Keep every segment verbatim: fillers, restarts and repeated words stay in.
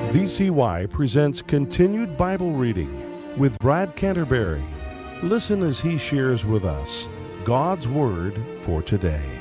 V C Y presents Continued Bible Reading with Brad Canterbury. Listen as he shares with us God's Word for today.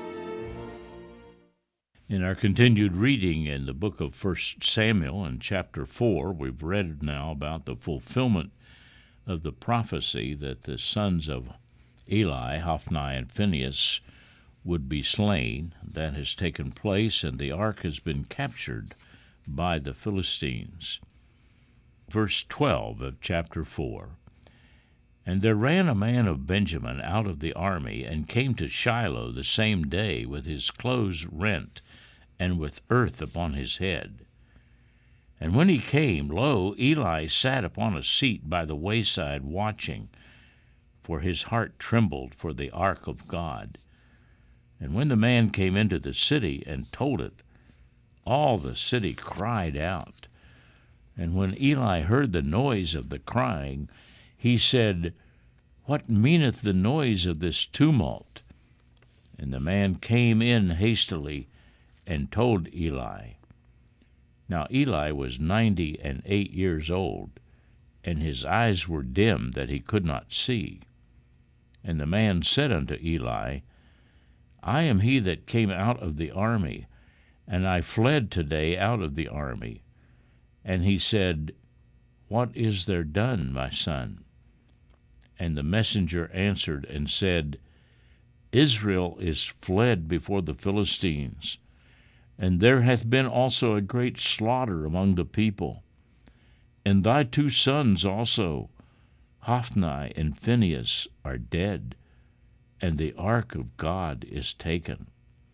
In our continued reading in the book of First Samuel in chapter four, we've read now about the fulfillment of the prophecy that the sons of Eli, Hophni, and Phinehas would be slain. That has taken place, and the ark has been captured by the Philistines. Verse twelve of chapter four. And there ran a man of Benjamin out of the army, and came to Shiloh the same day with his clothes rent, and with earth upon his head. And when he came, lo, Eli sat upon a seat by the wayside watching, for his heart trembled for the ark of God. And when the man came into the city and told it, all the city cried out. And when Eli heard the noise of the crying, he said, What meaneth the noise of this tumult? And the man came in hastily and told Eli. Now Eli was ninety and eight years old, and his eyes were dim that he could not see. And the man said unto Eli, I am he that came out of the army, and I fled today out of the army. And he said, What is there done, my son? And the messenger answered and said, Israel is fled before the Philistines, and there hath been also a great slaughter among the people. And thy two sons also, Hophni and Phinehas, are dead, and the ark of God is taken.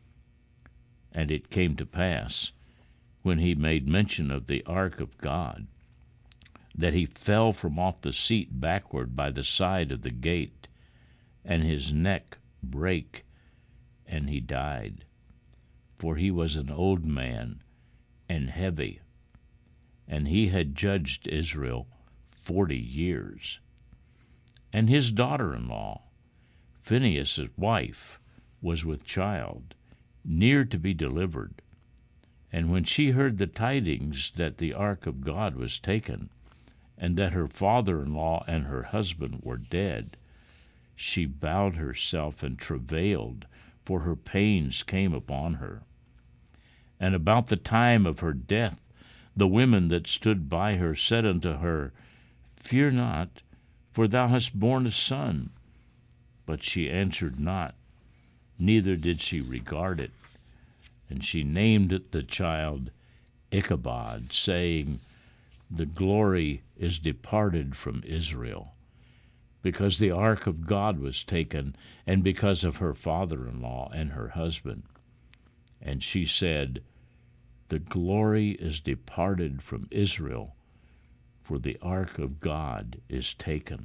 And it came to pass, when he made mention of the ark of God, that he fell from off the seat backward by the side of the gate, and his neck brake, and he died. For he was an old man, and heavy, and he had judged Israel forty years. And his daughter-in-law, Phinehas' wife, was with child, near to be delivered. And when she heard the tidings that the ark of God was taken, and that her father-in-law and her husband were dead, she bowed herself and travailed, for her pains came upon her. And about the time of her death, the women that stood by her said unto her, Fear not, for thou hast borne a son. But she answered not, neither did she regard it. And she named it the child Ichabod, saying, The glory is departed from Israel, because the ark of God was taken, and because of her father-in-law and her husband. And she said, The glory is departed from Israel, for the ark of God is taken.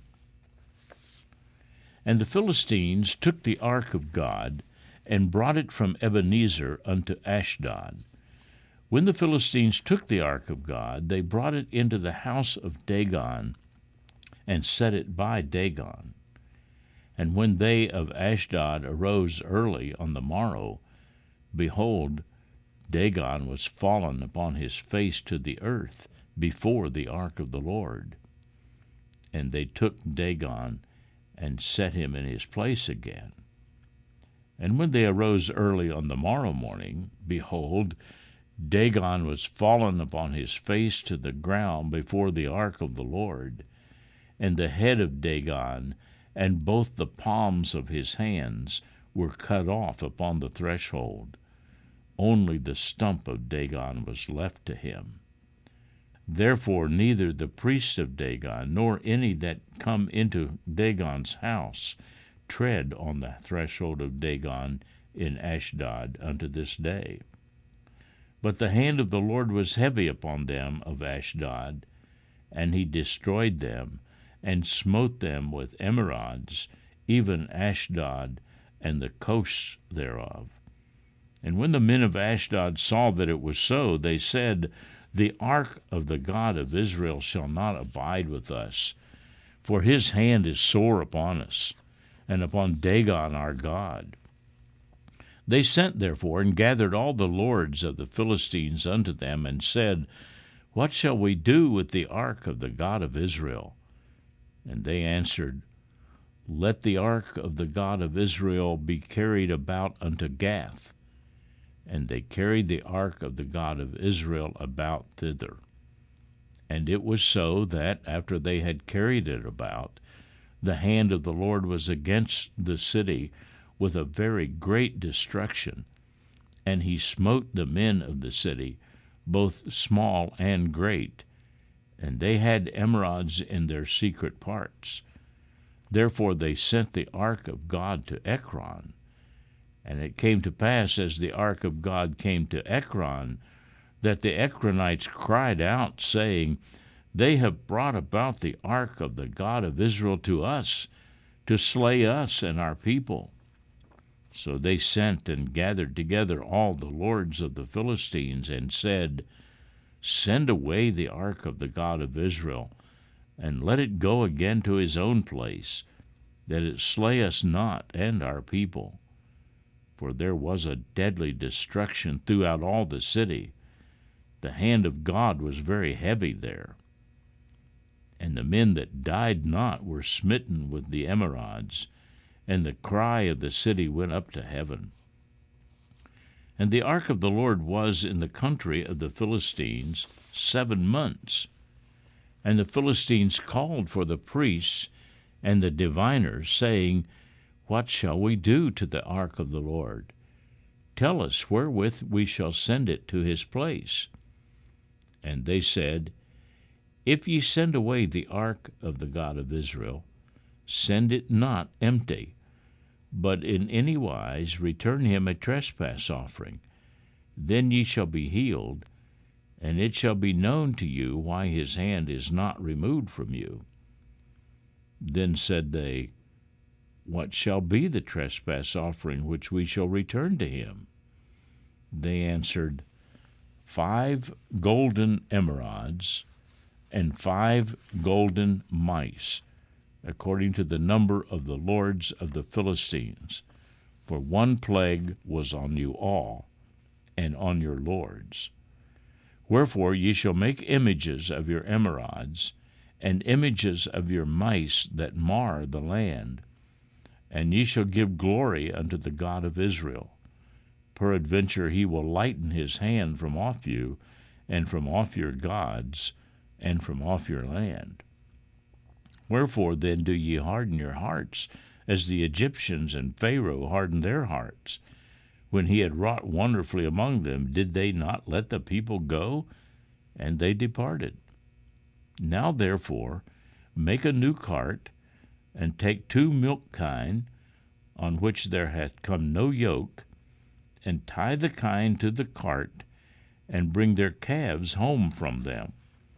And the Philistines took the ark of God, and brought it from Ebenezer unto Ashdod. When the Philistines took the ark of God, they brought it into the house of Dagon, and set it by Dagon. And when they of Ashdod arose early on the morrow, behold, Dagon was fallen upon his face to the earth before the ark of the Lord. And they took Dagon, and set him in his place again. And when they arose early on the morrow morning, behold, Dagon was fallen upon his face to the ground before the ark of the Lord, and the head of Dagon and both the palms of his hands were cut off upon the threshold. Only the stump of Dagon was left to him. Therefore neither the priests of Dagon, nor any that come into Dagon's house, tread on the threshold of Dagon in Ashdod unto this day. But the hand of the Lord was heavy upon them of Ashdod, and he destroyed them, and smote them with emerods, even Ashdod and the coasts thereof. And when the men of Ashdod saw that it was so, they said, The ark of the God of Israel shall not abide with us, for his hand is sore upon us, and upon Dagon our God. They sent therefore and gathered all the lords of the Philistines unto them, and said, What shall we do with the ark of the God of Israel? And they answered, Let the ark of the God of Israel be carried about unto Gath. And they carried the ark of the God of Israel about thither. And it was so that, after they had carried it about, the hand of the Lord was against the city with a very great destruction. And he smote the men of the city, both small and great, and they had emerods in their secret parts. Therefore they sent the ark of God to Ekron. And it came to pass, as the ark of God came to Ekron, that the Ekronites cried out, saying, They have brought about the ark of the God of Israel to us, to slay us and our people. So they sent and gathered together all the lords of the Philistines, and said, Send away the ark of the God of Israel, and let it go again to his own place, that it slay us not and our people. For there was a deadly destruction throughout all the city. The hand of God was very heavy there. And the men that died not were smitten with the emerods, and the cry of the city went up to heaven. And the ark of the Lord was in the country of the Philistines seven months. And the Philistines called for the priests and the diviners, saying, What shall we do to the ark of the Lord? Tell us wherewith we shall send it to his place. And they said, If ye send away the ark of the God of Israel, send it not empty, but in any wise return him a trespass offering. Then ye shall be healed, and it shall be known to you why his hand is not removed from you. Then said they, What shall be the trespass offering which we shall return to him? They answered, Five golden emerods, and five golden mice, according to the number of the lords of the Philistines. For one plague was on you all, and on your lords. Wherefore ye shall make images of your emerods, and images of your mice that mar the land, and ye shall give glory unto the God of Israel. Peradventure he will lighten his hand from off you, and from off your gods, and from off your land. Wherefore then do ye harden your hearts, as the Egyptians and Pharaoh hardened their hearts? When he had wrought wonderfully among them, did they not let the people go? And they departed. Now therefore make a new cart, and take two milk kine, on which there hath come no yoke, and tie the kine to the cart, and bring their calves home from them.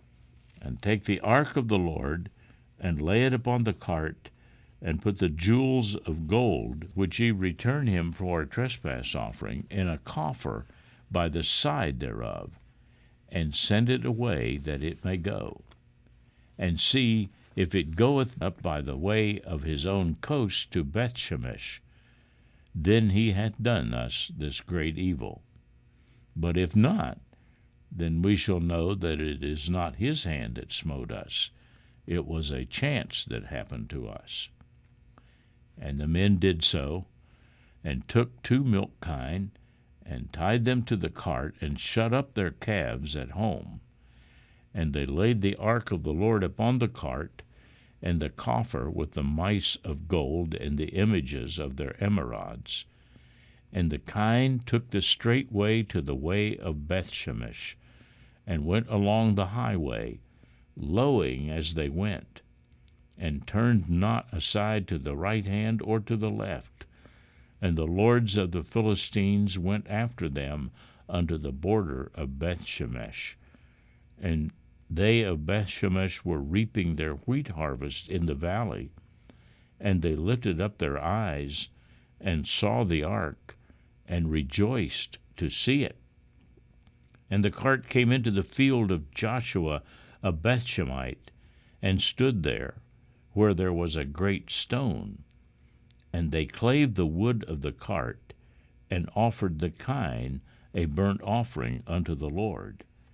And take the ark of the Lord, and lay it upon the cart, and put the jewels of gold, which ye return him for a trespass offering, in a coffer by the side thereof, and send it away that it may go. And see if it goeth up by the way of his own coast to Bethshemesh. Then he hath done us this great evil. But if not, then we shall know that it is not his hand that smote us. It was a chance that happened to us. And the men did so, and took two milk kine, and tied them to the cart, and shut up their calves at home. And they laid the ark of the Lord upon the cart, and the coffer with the mice of gold and the images of their emerods. And the kine took the straight way to the way of Bethshemesh, and went along the highway, lowing as they went, and turned not aside to the right hand or to the left. And the lords of the Philistines went after them unto the border of Bethshemesh. And they of Bethshemesh were reaping their wheat harvest in the valley. And they lifted up their eyes, and saw the ark, and rejoiced to see it. And the cart came into the field of Joshua a Bethshemite, and stood there, where there was a great stone. And they clave the wood of the cart, and offered the kine a burnt offering unto the Lord.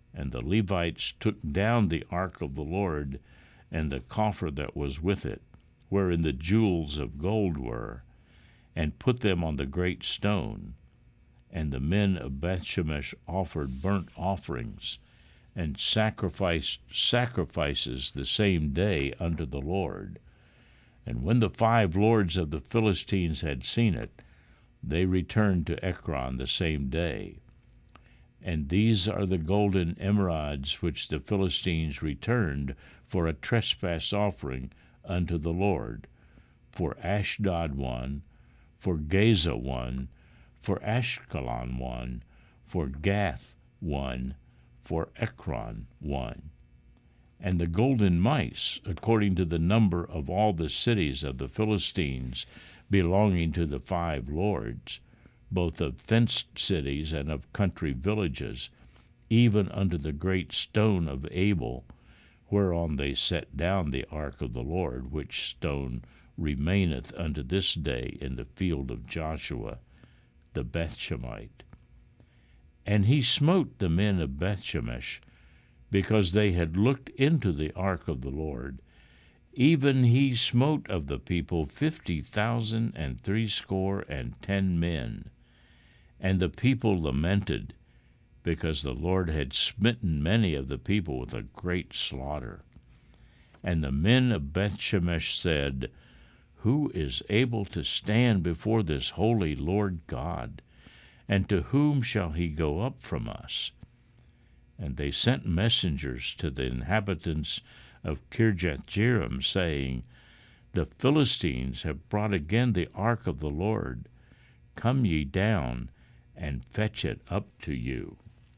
And the Levites took down the ark of the Lord, and the coffer that was with it, wherein the jewels of gold were, and put them on the great stone. And the men of Bethshemesh offered burnt offerings, and sacrificed sacrifices the same day unto the Lord. And when the five lords of the Philistines had seen it, they returned to Ekron the same day. And these are the golden emerods which the Philistines returned for a trespass offering unto the Lord, for Ashdod one, for Gaza one, for Ashkelon one, for Gath one, for Ekron one. And the golden mice, according to the number of all the cities of the Philistines belonging to the five lords, both of fenced cities and of country villages, even unto the great stone of Abel, whereon they set down the ark of the Lord, which stone remaineth unto this day in the field of Joshua the Bethshemite. And he smote the men of Bethshemesh, because they had looked into the ark of the Lord. Even he smote of the people fifty thousand and threescore and ten men. And the people lamented, because the Lord had smitten many of the people with a great slaughter. And the men of Bethshemesh said, Who is able to stand before this holy Lord God? And to whom shall he go up from us? And they sent messengers to the inhabitants of Kirjath-jearim, saying, The Philistines have brought again the ark of the Lord. Come ye down, and fetch it up to you.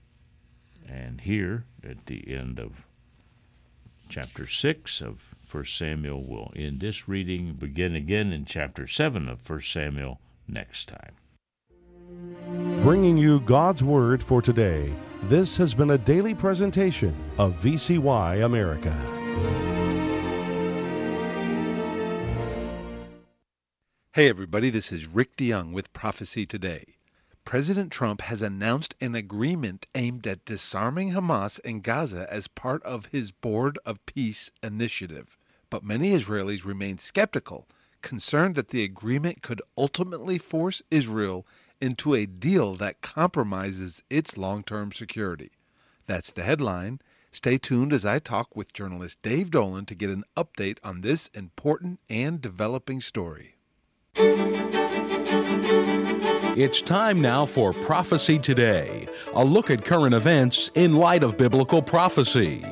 And here, at the end of chapter six of First Samuel, we'll end this reading, begin again in chapter seven of First Samuel next time. Bringing you God's Word for today, this has been a daily presentation of V C Y America. Hey everybody, this is Rick DeYoung with Prophecy Today. President Trump has announced an agreement aimed at disarming Hamas in Gaza as part of his Board of Peace initiative. But many Israelis remain skeptical, concerned that the agreement could ultimately force Israel into a deal that compromises its long-term security. That's the headline. Stay tuned as I talk with journalist Dave Dolan to get an update on this important and developing story. It's time now for Prophecy Today, a look at current events in light of biblical prophecy.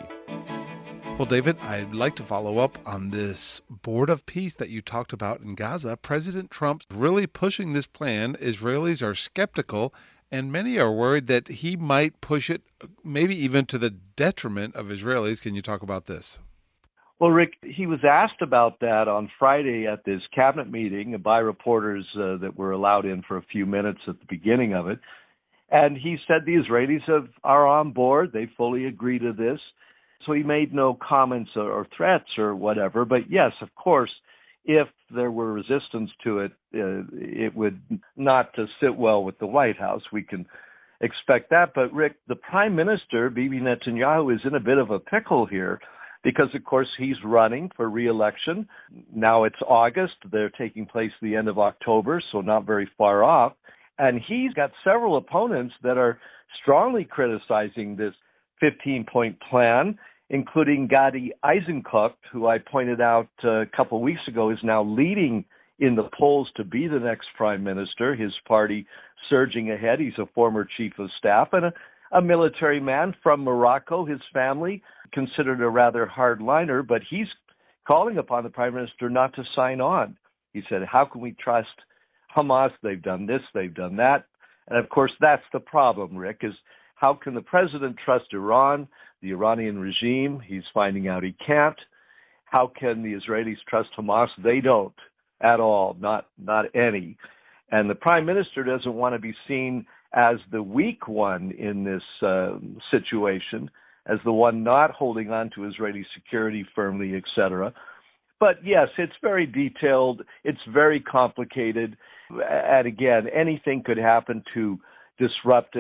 Well, David, I'd like to follow up on this Board of Peace that you talked about in Gaza. President Trump's really pushing this plan. Israelis are skeptical, and many are worried that he might push it maybe even to the detriment of Israelis. Can you talk about this? Well, Rick, he was asked about that on Friday at this cabinet meeting by reporters uh, that were allowed in for a few minutes at the beginning of it. And he said the Israelis have, are on board. They fully agree to this. So he made no comments or, or threats or whatever. But yes, of course, if there were resistance to it, uh, it would not uh, sit well with the White House. We can expect that. But, Rick, the Prime Minister, Bibi Netanyahu, is in a bit of a pickle here, because, of course, he's running for re-election. Now it's August. They're taking place at the end of October, so not very far off. And he's got several opponents that are strongly criticizing this fifteen-point plan, including Gadi Eisenkot, who I pointed out uh, a couple of weeks ago is now leading in the polls to be the next prime minister. His party surging ahead. He's a former chief of staff and a, a military man from Morocco. His family considered a rather hardliner, but he's calling upon the prime minister not to sign on. He said, how can we trust Hamas? They've done this, they've done that. And of course, that's the problem, Rick, is how can the president trust Iran, the Iranian regime? He's finding out he can't. How can the Israelis trust Hamas? They don't at all, not not any. And the prime minister doesn't want to be seen as the weak one in this uh, situation, as the one not holding on to Israeli security firmly, et cetera. But yes, it's very detailed. It's very complicated. And again, anything could happen to disrupt it.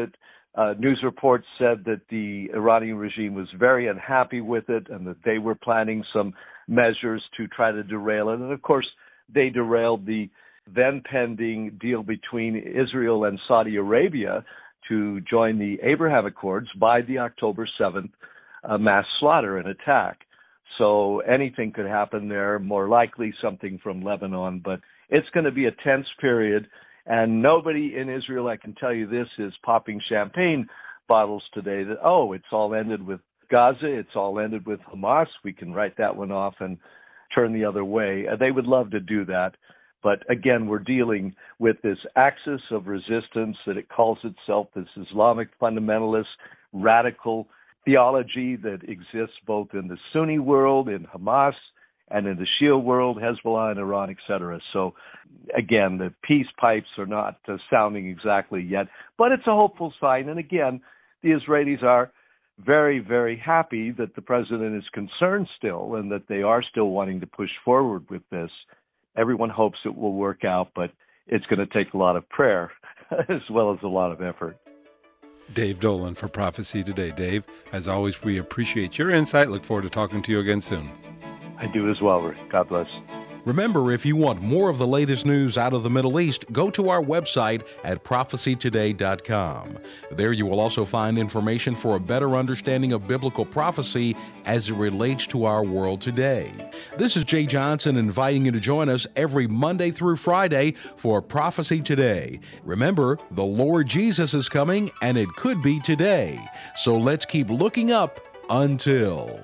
Uh, news reports said that the Iranian regime was very unhappy with it and that they were planning some measures to try to derail it. And of course, they derailed the then pending deal between Israel and Saudi Arabia to join the Abraham Accords by the October seventh uh, mass slaughter and attack. So anything could happen there, more likely something from Lebanon, but it's going to be a tense period. And nobody in Israel, I can tell you this, is popping champagne bottles today that, oh, it's all ended with Gaza, it's all ended with Hamas. We can write that one off and turn the other way. Uh, they would love to do that. But again, we're dealing with this axis of resistance that it calls itself this Islamic fundamentalist radical theology that exists both in the Sunni world, in Hamas, and in the Shia world, Hezbollah and Iran, et cetera. So again, the peace pipes are not uh, sounding exactly yet, but it's a hopeful sign. And again, the Israelis are very, very happy that the president is concerned still and that they are still wanting to push forward with this. Everyone hopes it will work out, but it's going to take a lot of prayer as well as a lot of effort. Dave Dolan for Prophecy Today. Dave, as always, we appreciate your insight. Look forward to talking to you again soon. I do as well, Rick. God bless. Remember, if you want more of the latest news out of the Middle East, go to our website at prophecy today dot com. There you will also find information for a better understanding of biblical prophecy as it relates to our world today. This is Jay Johnson inviting you to join us every Monday through Friday for Prophecy Today. Remember, the Lord Jesus is coming, and it could be today. So let's keep looking up until...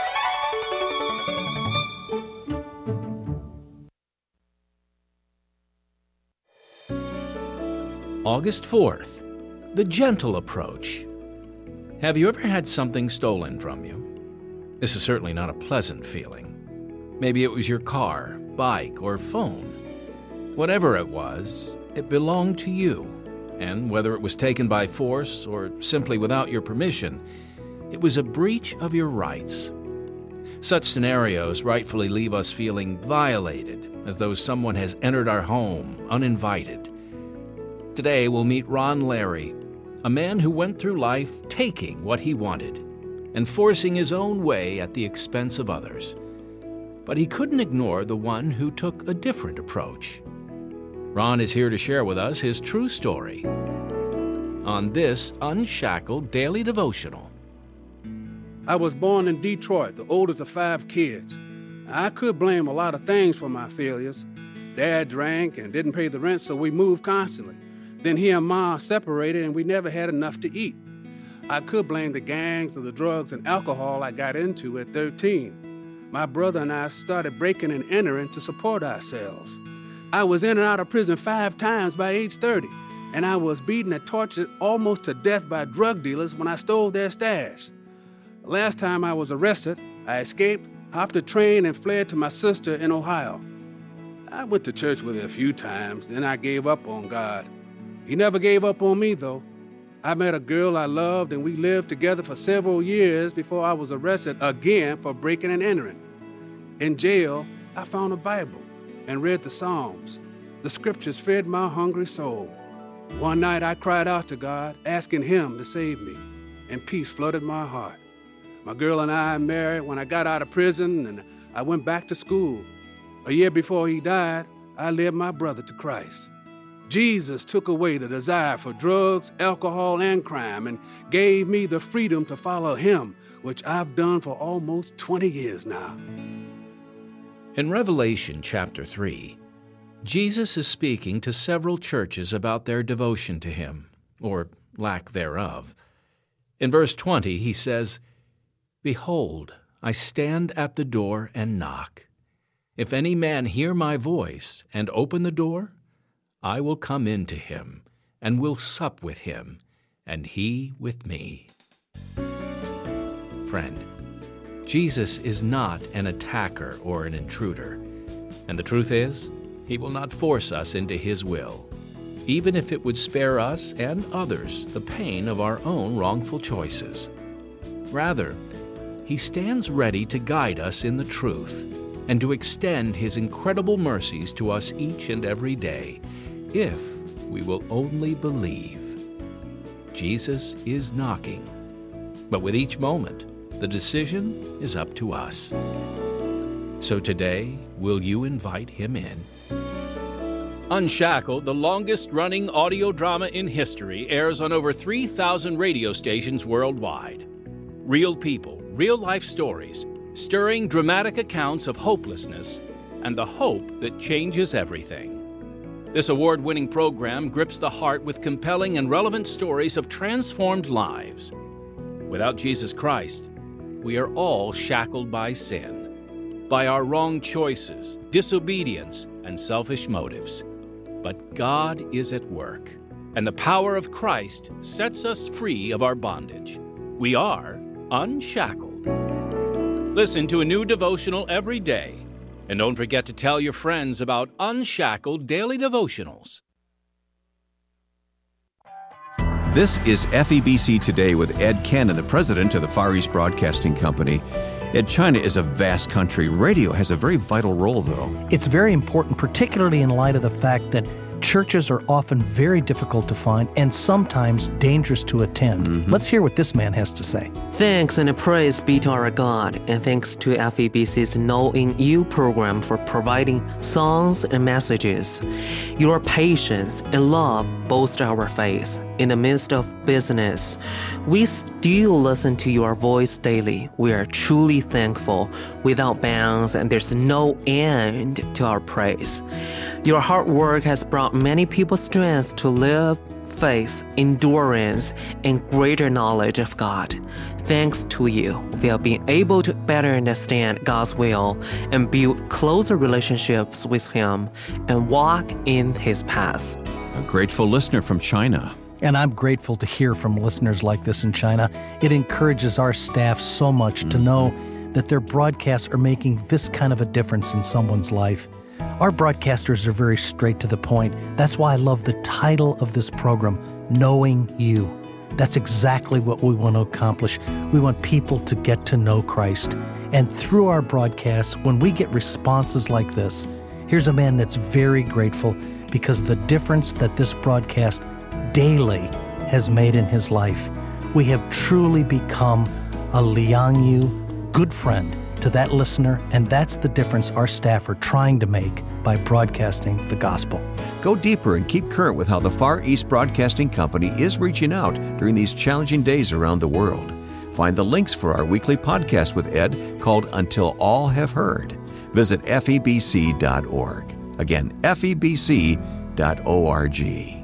August fourth, the gentle approach. Have you ever had something stolen from you? This is certainly not a pleasant feeling. Maybe it was your car, bike, or phone. Whatever it was, it belonged to you, and whether it was taken by force or simply without your permission, it was a breach of your rights. Such scenarios rightfully leave us feeling violated, as though someone has entered our home uninvited. Today we'll meet Ron Larry, a man who went through life taking what he wanted and forcing his own way at the expense of others. But he couldn't ignore the one who took a different approach. Ron is here to share with us his true story on this Unshackled Daily Devotional. I was born in Detroit, the oldest of five kids. I could blame a lot of things for my failures. Dad drank and didn't pay the rent, so we moved constantly. Then he and Ma separated and we never had enough to eat. I could blame the gangs or the drugs and alcohol I got into at thirteen. My brother and I started breaking and entering to support ourselves. I was in and out of prison five times by age thirty, and I was beaten and tortured almost to death by drug dealers when I stole their stash. The last time I was arrested, I escaped, hopped a train, and fled to my sister in Ohio. I went to church with her a few times, then I gave up on God. He never gave up on me, though. I met a girl I loved, and we lived together for several years before I was arrested again for breaking and entering. In jail, I found a Bible and read the Psalms. The scriptures fed my hungry soul. One night I cried out to God, asking Him to save me, and peace flooded my heart. My girl and I married when I got out of prison, and I went back to school. A year before he died, I led my brother to Christ. Jesus took away the desire for drugs, alcohol, and crime and gave me the freedom to follow Him, which I've done for almost twenty years now. In Revelation chapter three, Jesus is speaking to several churches about their devotion to Him, or lack thereof. In verse twenty, He says, "Behold, I stand at the door and knock. If any man hear my voice and open the door, I will come in to him, and will sup with him, and he with me." Friend, Jesus is not an attacker or an intruder. And the truth is, He will not force us into His will, even if it would spare us and others the pain of our own wrongful choices. Rather, He stands ready to guide us in the truth and to extend His incredible mercies to us each and every day, if we will only believe. Jesus is knocking. But with each moment, the decision is up to us. So today, will you invite him in? Unshackled, the longest-running audio drama in history, airs on over three thousand radio stations worldwide. Real people, real-life stories, stirring dramatic accounts of hopelessness and the hope that changes everything. This award-winning program grips the heart with compelling and relevant stories of transformed lives. Without Jesus Christ, we are all shackled by sin, by our wrong choices, disobedience, and selfish motives. But God is at work, and the power of Christ sets us free of our bondage. We are unshackled. Listen to a new devotional every day, and don't forget to tell your friends about Unshackled Daily Devotionals. This is F E B C Today with Ed Cannon, the president of the Far East Broadcasting Company. Ed, China is a vast country. Radio has a very vital role, though. It's very important, particularly in light of the fact that churches are often very difficult to find and sometimes dangerous to attend. Mm-hmm. Let's hear what this man has to say. Thanks and praise be to our God, and thanks to F E B C's Knowing You program for providing songs and messages. Your patience and love bolster our faith. In the midst of business, we still listen to your voice daily. We are truly thankful without bounds, and there's no end to our praise. Your hard work has brought many people strength to live, faith, endurance, and greater knowledge of God. Thanks to you, we have been able to better understand God's will and build closer relationships with Him and walk in His paths. A grateful listener from China. And I'm grateful to hear from listeners like this in China. It encourages our staff so much mm-hmm. to know that their broadcasts are making this kind of a difference in someone's life. Our broadcasters are very straight to the point. That's why I love the title of this program, Knowing You. That's exactly what we want to accomplish. We want people to get to know Christ. And through our broadcasts, when we get responses like this, here's a man that's very grateful because the difference that this broadcast daily has made in his life. We have truly become a Liang Yu good friend to that listener, and that's the difference our staff are trying to make by broadcasting the gospel. Go deeper and keep current with how the Far East Broadcasting Company is reaching out during these challenging days around the world. Find the links for our weekly podcast with Ed called Until All Have Heard. Visit F E B C dot org. Again, F E B C dot org.